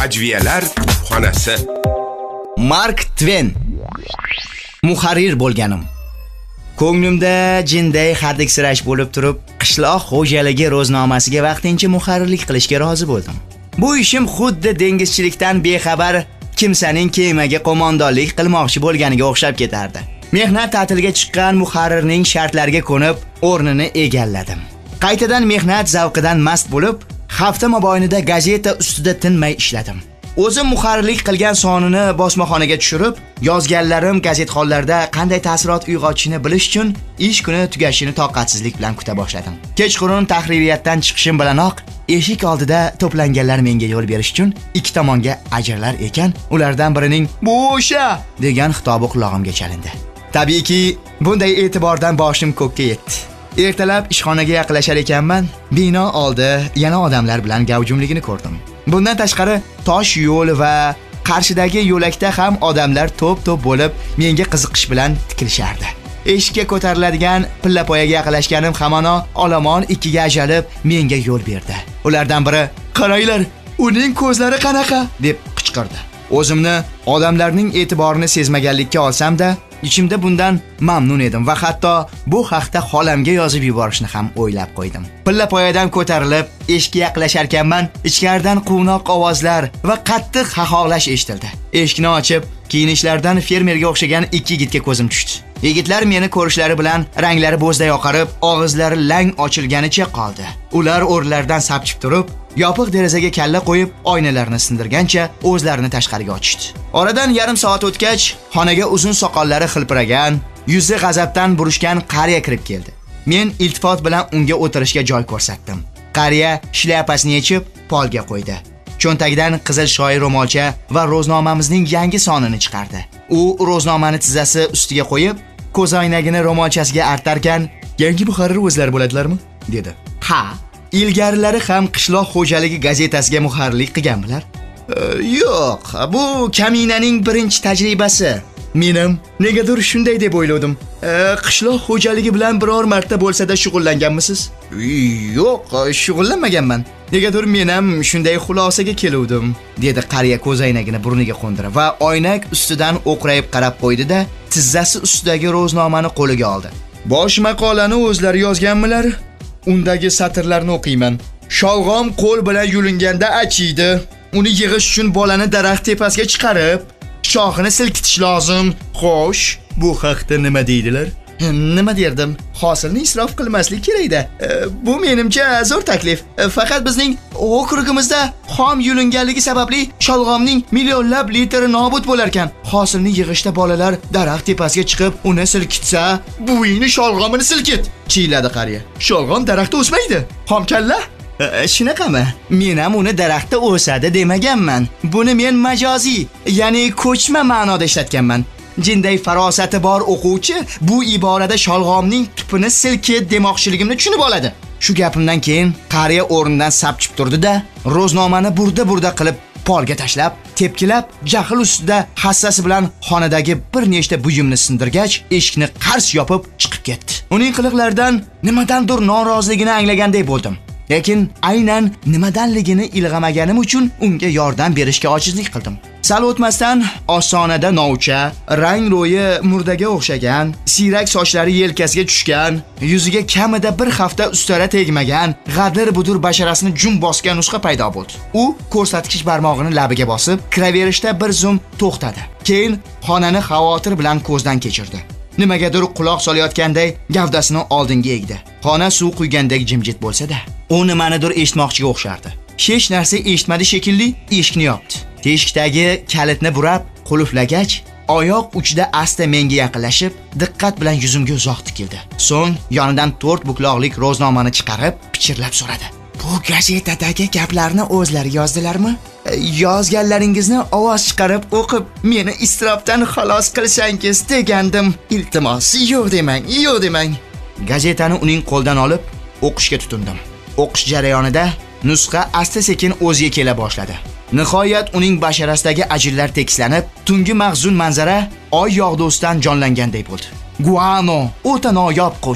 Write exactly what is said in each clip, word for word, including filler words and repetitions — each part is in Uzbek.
Hajviyalar xonasi. Mark Twain. Muharrir bo'lganim. Ko'nglimda jinday hadiksirash bo'lib turib, qishloq xo'jaligi ro'znomasiga vaqtincha muharrirlik qilishga rozi bo'ldim. Bu ishim xuddi dengizchilikdan bexabar kimsaning kemaga qo'mondonlik qilmoqchi bo'lganiga o'xshab ketardi. Mehnat ta'tiliga chiqqan muharrirning shartlariga ko'nib, o'rnini egalladim. Qaytadan mehnat zavqidan mast bo'lib, hafta mobaynida gazeta ustida tinmay ishladim. O'zim muharrirlik qilgan sonini bosmaxonaga tushirib, yozganlarim gazetxonlarda qanday ta'sirot uyg'otishini bilish uchun ish kuni tugashini toqatsizlik bilan kuta boshladim. Kechqurun tahririyatdan chiqishim bilanoq eshik oldida to'planganlar menga yo'l berish uchun ikki tomonga ajrlar ekan, ulardan birining "Bo'sha" degan xitobi quloqimga chalindi. Tabiiyki, bunday e'tibordan boshim ko'kka yetdi. Ertalab ishxonaga yaqinlashar ekanman, bino oldi yana odamlar bilan gavjumligini ko'rdim. Bundan tashqari, tosh yo'l va qarshidagi yo'lakda ham odamlar to'p-to'p bo'lib menga qiziqish bilan tikilishardi. Eshikka ko'tariladigan pillapoyaga yaqinlashganim hamon olomon ikkiga ajralib menga yo'l berdi. Ulardan biri "Qaranglar, uning ko'zlari qanaqa?" deb qichqirdi. O'zimni odamlarning e'tiborini sezmaganlikka olsam-da, ichimda bundan mamnun edim va hatto bu haqda xolamga yozib yuborishni ham o'ylab qo'ydim. Pillapoyadan ko'tarilib, eshikka yaqinlashar ekanman, ichkaridan quvnoq ovozlar va qattiq xaxolash eshitildi. Eshikni ochib, kiyinishlardan fermerga o'xshagan ikki yigitga ko'zim tushdi. Yigitlar meni ko'rishlari bilan ranglari bo'zday oqarib, og'izlari lang ochilganicha qoldi. Ular o'rnlaridan sapchib turib, yopiq derazaga kalla qo'yib, oynalarni sindirgancha o'zlarini tashqariga ochishdi. Oradan yarim soat o'tgach, xonaga uzun soqollari xilpiragan, yuzi g'azabdan burishgan qariya kirib keldi. Men iltifot bilan unga o'tirishga joy ko'rsatdim. Qariya shlyapasini yechib, polga qo'ydi. Cho'ntagidan qizil shoir ro'molcha va ro'znomamizning yangi sonini chiqardi. U ro'znomani tizzasi ustiga qo'yib, ko'zoynagini ro'molchasiga artarkan, "Yangi muharrir o'zlari bo'ladilarmi?" dedi. "Ha, ilgarilari ham qishloq xo'jaligi gazetasiga muharrirlik qilganmilar?" E, "Yo'q, bu kaminaning birinchi tajribasi. Menim negadir shunday deb o'yladim. E, qishloq xo'jaligi bilan biror marta bo'lsa-da shug'ullanganmisiz?" "Yo'q, shug'ullanmaganman. Negadir men ham shunday xulosaga keluvdim", dedi qariya ko'zoynagini burniga qo'ndirib va oynak ustidan o'qrayib qarab qo'ydi-da, tizzasi ustidagi ro'znomani qo'liga oldi. "Bosh maqolani o'zlari yozganmilar? Undagi satrlarni o'qiyman. Sholg'om qo'l bilan yulinganda achiydi. Uni yig'ish uchun bolani daraxt tepasiga chiqarib, shoxini silkitish lozim. Xo'sh, bu haqda nima deydilar?" "Nima derdim? Hosilni isrof qilmaslik kerak-da. E, bu menimcha zo'r taklif. E, faqat bizning okrugimizda xom yulinganligi sababli sholg'omning millionlab litri nobud bo'lar ekan. Hosilni yig'ishda bolalar daraxt tepasiga chiqib, uni silkitsa, buvingni sholg'omini silkit", chiyladi qariya. "Sholg'om daraxtda o'smaydi. Xom kalla?" E, "Shunaqami? Men ham uni daraxtda o'sadi demaganman. Buni men majoziy, ya'ni ko'chma ma'noda ishlatganman. Jinday farosati bor o'quvchi bu iborada sholg'omning tupini silkit demoqchiligimni tushunib oladi." Shu gapimdan keyin qariya o'rnidan sapchib turdi-da, ro'znomani burda-burda qilib polga tashlab, tepkilab, jahl ustida hassasi bilan xonadagi bir nechta buyumni sindirgach, eshikni qars yopib chiqib ketdi. Uning qiliqlaridan nimadandir noroziligini anglaganday bo'ldim. Lekin aynan nimadanligini ilg'amaganim uchun unga yordam berishga ojizlik qildim. Sal o'tmasdan ostonada novcha, rang ro'yi murdaga o'xshagan, siyrak sochlari yelkasiga tushgan, yuziga kamida bir hafta ustara tegmagan, g'adir-budur basharasini jum bosgan nusxa paydo bo'ldi. U ko'rsatkich barmog'ini labiga bosib, kiraverishda bir zum to'xtadi. Keyin xonani xavotir bilan ko'zdan kechirdi. Nimagadir quloq solayotganday gavdasini oldinga egdi. Xona suv quygandek jimjit bo'lsa-da, u nimanidir eshitmoqchiga o'xshardi. Hech narsa eshitmadi shekilli, eshikni yopdi. Teshikdagi kalitni burab, qulflagach, oyoq uchida asta menga yaqinlashib, diqqat bilan yuzimga uzoq tikildi. So'ng yonidan to'rt buklog'lik ro'znomani chiqarib, pichirlab so'radi. "Bu gazetadagi gaplarni o'zlari yozdilarmi? Yozganlaringizni ovoz chiqarib o'qib, meni istirobdan xalos qilsangiz degandim. Iltimos, yo'q demang, yo'q demang." Gazetani uning qo'ldan olib, o'qishga tutundim. O'qish jarayonida nusxa asta-sekin o'ziga kela boshladi. Nihoyat uning basharasidagi ajinlar tekislanib, tungi mahzun manzara oy yog'dusidan jonlanganday bo'ldi. "Guano, o'ta noyob qush.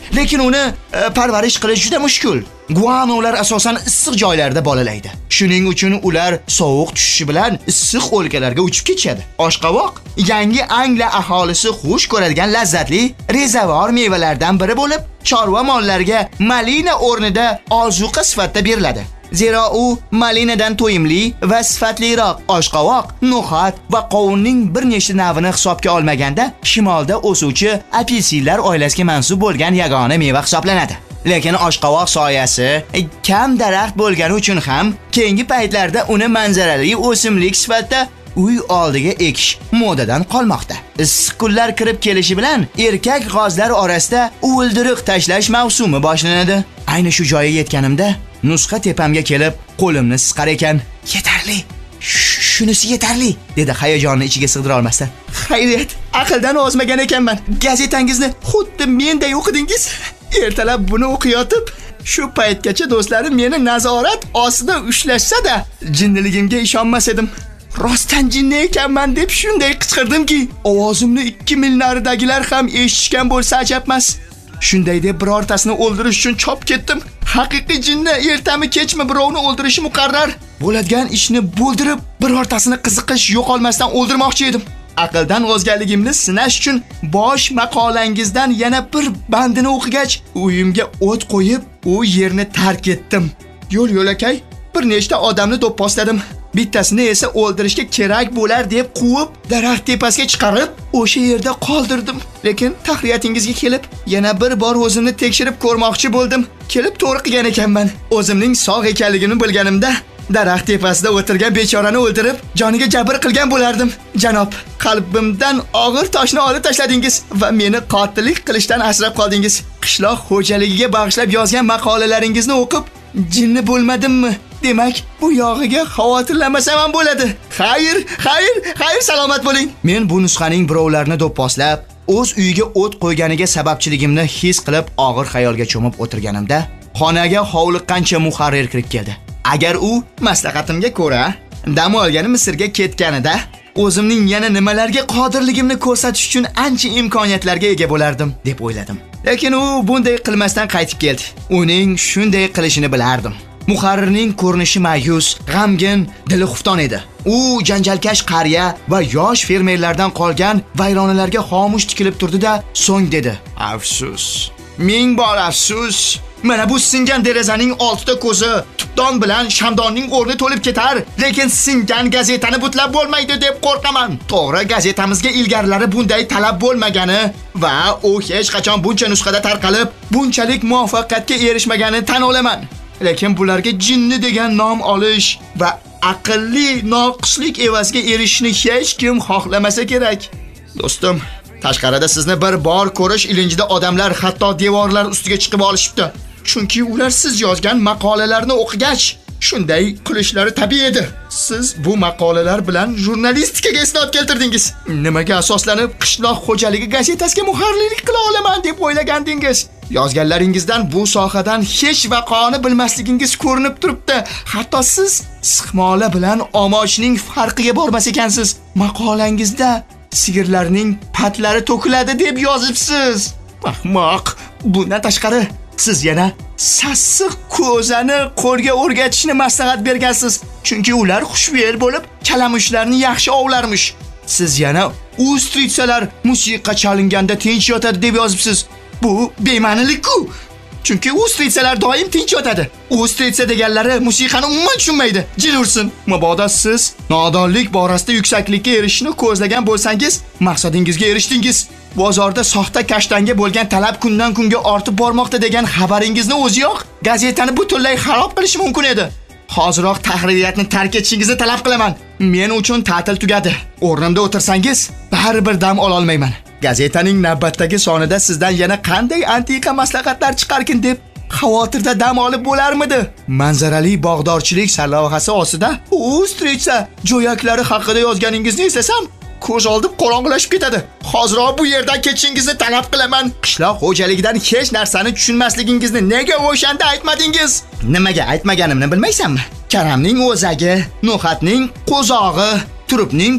lekin uni e, parvarish qilish juda mushkul. Guanolar asosan issiq joylarda bolalaydi. Shuning uchun ular sovuq tushishi bilan issiq o'lkalarga uchib ketishadi. Oshqovoq Yangi Angliya aholisi xush ko'radigan lazzatli rezavor mevalardan biri bo'lib, chorva mollariga malina o'rnida ozuqa sifatida beriladi. Zero u malinadan to'yimli va sifatliroq. Oshqovoq, no'xat va qovunning bir nechta navini hisobga olmaganda, shimolda o'suvchi apelsinlar oilasiga mansub bo'lgan yagona meva hisoblanadi. Lekin oshqovoq soyasi kam daraxt bo'lgani uchun ham keyingi paytlarda uni manzarali o'simlik sifatida uy oldiga ekish modadan qolmoqda. Issiq kunlar kirib kelishi bilan erkak g'ozlar orasida o'ldirib tashlash mavsumi boshlanadi. Ayni shu joyga yetganimda nusxa tepamga kelib, qo'limni siqar ekan. Yetarli. Shunisi yetarli, dedi hayajonni ichiga sig'dira olmasdan. Xayriyat, aqldan ozmagan ekanman. Gazetangizni xuddi menday o'qidingiz. Ertalab buni o'qiyotib, shu paytgacha do'stlarim meni nazorat ostida ushlashsa-da, jinniligimga ishonmas edim. Rostdan jinni ekanman deb shunday qichqirdimki, ovozimni ikki mil naridagilar ham eshitishgan bo'lsa ajabmas. Shunday deb birortasini o'ldirish uchun chop ketdim. Haqiqiy jinni ertami kechmi birovni o'ldirishi muqarrar. Bo'ladigan ishni bo'ldirib, birortasini qiziqish yo'qolmasdan o'ldirmoqchi edim. Aqldan ozganligimni sinash uchun bosh maqolangizdan yana bir bandini o'qigach, uyimga o't qo'yib, u yerni tark etdim. Yo'l yo'lakay bir nechta odamni do'pposladim. Bittasini esa o'ldirishga kerak bo'lar deb quvib, daraxt tepasiga chiqarib, o'sha yerda qoldirdim. Lekin tahriyatingizga kelib, yana bir bor o'zimni tekshirib ko'rmoqchi bo'ldim. Kelib to'g'ri qilgan ekanman. O'zimning sog' ekanligini bilganimda, daraxt tepasida o'tirgan bechorani o'ldirib, joniga jabr qilgan bo'lardim. Janob, qalbimdan og'ir toshni olib tashladingiz va meni qotillik qilishdan asrab qoldingiz. Qishloq xo'jaligiga bag'ishlab yozgan maqolalaringizni o'qib, jinni bo'lmadimmi? Demak, bu yog'iga xavotirlanmasam ham bo'ladi. Xayr, xayr, xayr, salomat bo'ling. Men bu nusxaning birovlarni do'pposlab, o'z uyiga o't qo'yganiga sababchiligimni his qilib og'ir xayolga cho'mib o'tirganimda, xonaga hovliqqancha muharrir kirib keldi. Agar u maslahatimga ko'ra dam olgani Misrga ketganida, o'zimning yana nimalarga qodirligimni ko'rsatish uchun ancha imkoniyatlarga ega bo'lardim deb o'yladim. Lekin u bunday qilmasdan qaytib keldi. Uning shunday qilishini bilardim. Muharrirning ko'rinishi ma'yus, g'amgin, dili xufton edi. U janjalkash qariya va yosh fermerlardan qolgan vayronalarga xomush tikilib turdi-da, so'ng dedi: "Afsus. Ming bor afsus. Mana bu singan derazaning oltita ko'zi tubdon bilan shamdonning o'rni to'lib ketar, lekin singan gazetani butlab bo'lmaydi deb qo'rqaman. To'g'ri, gazetamizga ilgarilari bunday talab bo'lmagani va u hech qachon buncha nusxada tarqalib, bunchalik muvaffaqiyatga erishmaganini tan olaman. Lekin bularga jinni degan nom olish va aqlli noqislik evaziga erishishni hech kim xohlamasa kerak. Do'stim, tashqarida sizni bir bor ko'rish ilinjida odamlar hatto devorlar ustiga chiqib olishibdi. Chunki ular siz yozgan maqolalarni o'qigach, shunday qilishlari tabiiy edi. Siz bu maqolalar bilan jurnalistikaga isnod keltirdingiz. Nimaga asoslanib qishloq xo'jaligi gazetasiga muharrirlik qila olaman deb o'ylagandingiz? Yozganlaringizdan bu sohadan hech vaqoni bilmasligingiz ko'rinib turibdi. Hatto siz sixmola bilan omochning farqiga bormas ekansiz. Maqolangizda sigirlarning patlari to'kiladi deb yozibsiz. Ahmoq. Bundan tashqari, siz yana sassiq ko'zani qo'lga o'rgatishni maslahat bergansiz. Chunki ular xushfe'l bo'lib, kalamushlarni yaxshi ovlarmish. Siz yana ustritsalar musiqa chalinganda tinch yotadi deb yozibsiz. Bu bema'nilik-ku. Chunki ustritsalar doim tinch yotadi. Ustritsa deganlari musiqani umuman tushunmaydi. Jil ursin. Mabodo siz nodonlik borasida yuksaklikka erishishni ko'zlagan bo'lsangiz, maqsadingizga erishdingiz. Bozorda soxta kashtanga bo'lgan talab kundan kunga ortib bormoqda degan xabaringizni o'ziyoq gazetani butunlay xarob qilishi mumkin edi. Hoziroq tahririyatni tark etishingizni talab qilaman. Men uchun ta'til tugadi. O'rnimda o'tirsangiz, baribir dam ola olmayman. Gazetaning navbatdagi sonida sizdan yana qanday antiqa maslahatlar chiqarkin deb xavotirda dam olib bo'larmidi? Manzarali bog'dorchilik sarlavhasi ostida ustritsa jo'yaklari haqida yozganingizni eslasam, ko'z oldim qorong'ilashib ketadi. Hoziroq bu yerdan ketishingizni talab qilaman. Qishloq xo'jaligidan hech narsani tushunmasligingizni nega o'shanda aytmadingiz? Nimaga aytmaganimni bilmaysanmi? Karamning o'zagi, no'xatning qo'zog'i, turubning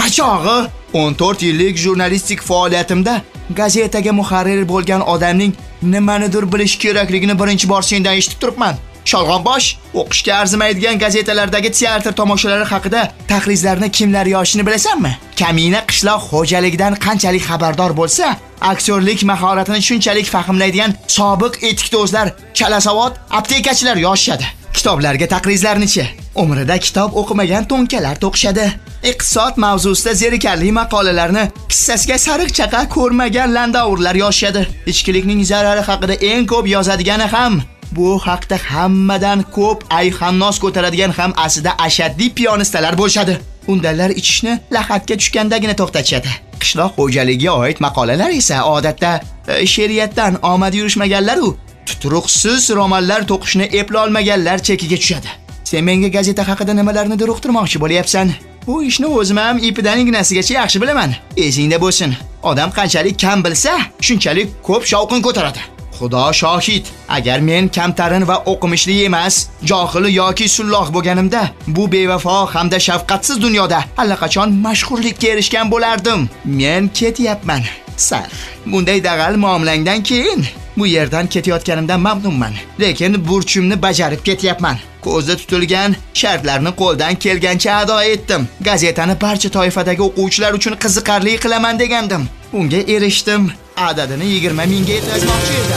Qachog'i o'n to'rt yillik jurnalistik faoliyatimda gazetaga muharrir bo'lgan odamning nimanidir bilish kerakligini birinchi bor sendan eshitib turibman. Sholg'onbosh, o'qishga arzimaydigan gazetalardagi teatr tomoshalari haqida tahrizlarni kimlar yozishini bilasanmi? Kamina qishloq xo'jaligidan qanchalik xabardor bo'lsa, aktyorlik mahoratini shunchalik fahmlaydigan sobiq etikdozlar, chalasavod, aptekachilar yozishadi. Kitoblarga taqrizlarni-chi? Umrida kitob o'qimagan to'nkalar to'qishadi. Iqtisod mavzusida zerikarli maqolalarni kissasiga sariq chaqa ko'rmagan landavurlar yozishadi. Ichkilikning zarari haqida eng ko'p yozadigani ham, bu haqda hammadan ko'p ayhannos ko'taradigan ham aslida ashaddiy piyonistalar bo'lishadi. Undanlar ichishni lahatga tushgandagina to'xtatishadi. Qishloq xo'jaligiga oid maqolalar esa odatda e, she'riyatdan omad yurishmaganlar-u, tuturuqsiz romanlar to'qishni epla olmaganlar chekiga tushadi. Sen menga gazeta haqida nimalarnidir uqtirmoqchi bo'lyapsan? Bu ishni o'zim ham ipidan ignasigacha yaxshi bilaman. Esingda bo'lsin. Odam qanchalik kam bilsa, shunchalik ko'p shovqin ko'taradi. Xudo shohid, agar men kamtarin va o'qimishli emas, johil yoki sulloh bo'lganimda, bu bevafo hamda shafqatsiz dunyoda allaqachon mashhurlikka erishgan bo'lardim. Men ketyapman. Sar. Bunday dag'al muomalangdan keyin bu yerdan ketayotganimdan mamnunman. Lekin burchimni bajarib ketyapman. Ko'zda tutilgan shartlarni qo'ldan kelgancha ado etdim. Gazetani barcha toifadagi o'quvchilar uchun qiziqarli qilaman degandim. Bunga erishdim. Adadini yigirma mingga yetkazmoqchi edim.